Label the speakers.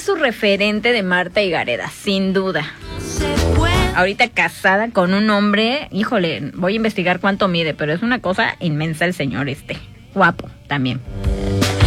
Speaker 1: su referente de Marta Higareda, sin duda. Ahorita casada con un hombre, híjole, voy a investigar cuánto mide, pero es una cosa inmensa el señor guapo también.